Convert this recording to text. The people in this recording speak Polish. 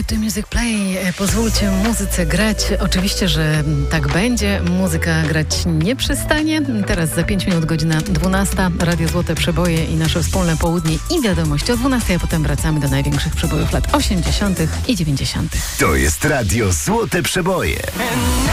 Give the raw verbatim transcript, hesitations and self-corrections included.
The Music Play. Pozwólcie muzyce grać. Oczywiście, że tak będzie. Muzyka grać nie przestanie. Teraz za pięć minut godzina dwunasta. Radio Złote Przeboje i nasze wspólne południe i wiadomości o dwunastej, a potem wracamy do największych przebojów lat osiemdziesiątych i dziewięćdziesiątych. To jest Radio Złote Przeboje.